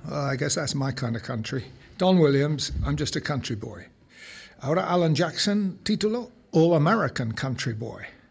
I guess that's my kind of country. Don Williams, I'm just a country boy. Ahora Alan Jackson, título, All American Country Boy.